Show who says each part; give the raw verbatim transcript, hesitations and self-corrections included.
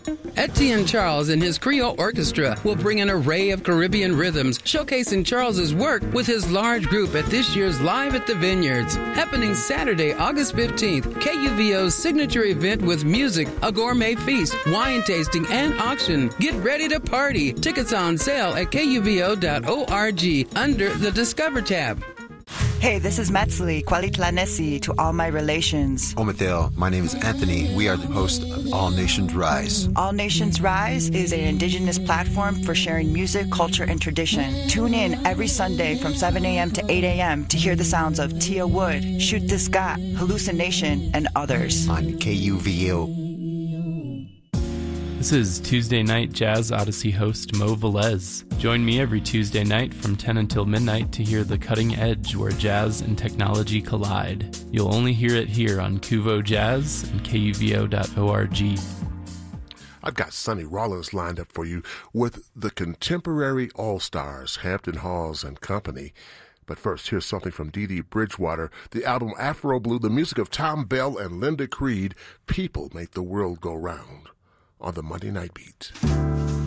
Speaker 1: Etienne Charles and his Creole Orchestra will bring an array of Caribbean rhythms, showcasing Charles's work with his large group at this year's Live at the Vineyards, happening Saturday, August fifteenth. K U V O's signature event with music, a gourmet feast, wine tasting, and auction. Get ready to party. Tickets on sale at K U V O dot org under the Discover tab.
Speaker 2: Hey, this is Metzli, Kwalitlanesi to all my relations.
Speaker 3: Omathel, my name is Anthony. We are the host of All Nations Rise.
Speaker 2: All Nations Rise is an indigenous platform for sharing music, culture, and tradition. Tune in every Sunday from seven a.m. to eight a.m. to hear the sounds of Tia Wood, Shoot the Scott, Hallucination, and others.
Speaker 3: On K U V O.
Speaker 4: This is Tuesday Night Jazz Odyssey host Mo Velez. Join me every Tuesday night from ten until midnight to hear the cutting edge where jazz and technology collide. You'll only hear it here on Kuvo Jazz and K U V O dot org.
Speaker 5: I've got Sonny Rollins lined up for you with the Contemporary All-Stars, Hampton Halls and Company. But first, here's something from Dee Dee Bridgewater, the album Afro Blue, the music of Tom Bell and Linda Creed, People Make the World Go Round, on the Monday Night Beat.